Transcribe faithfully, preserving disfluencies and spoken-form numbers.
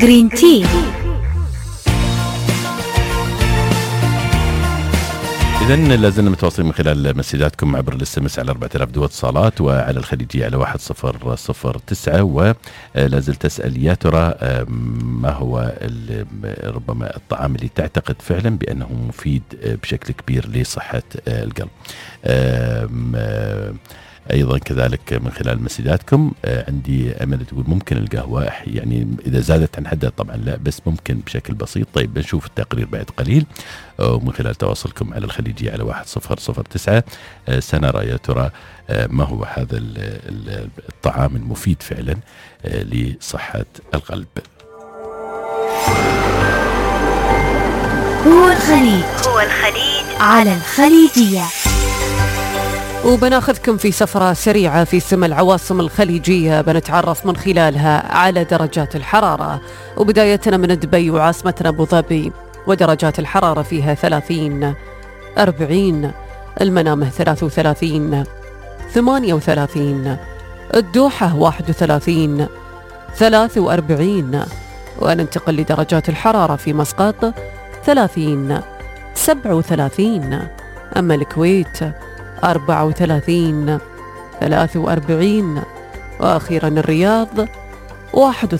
جرين تي. إذن لازلنا متواصلين من خلال مسجاتكم عبر الاس ام اس على أربعة آلاف دو اتصالات، وعلى الخليجية على واحد صفر صفر تسعة. ولازلت تسأل يا ترى ما هو ربما الطعام اللي تعتقد فعلا بأنه مفيد بشكل كبير لصحة القلب. أيضا كذلك من خلال مسجاتكم عندي أمل تقول ممكن القهوة يعني إذا زادت عن حدها طبعا لا، بس ممكن بشكل بسيط. طيب بنشوف التقرير بعد قليل، ومن خلال تواصلكم على الخليجية على واحد صفر صفر تسعة سنرى يا ترى ما هو هذا الطعام المفيد فعلا لصحة القلب. هو الخليج هو الخليج على الخليجية. وبناخذكم في سفرة سريعة في سما العواصم الخليجية، بنتعرف من خلالها على درجات الحرارة. وبدايتنا من دبي وعاصمتنا أبو ظبي، ودرجات الحرارة فيها ثلاثين أربعين، المنامة ثلاثة وثلاثين ثمانية وثلاثين، الدوحة واحد وثلاثين ثلاثة وأربعين. وننتقل لدرجات الحرارة في مسقط ثلاثين سبعة وثلاثين، أما الكويت أربعة وثلاثين ثلاثة وأربعين، وأخيرا الرياض واحد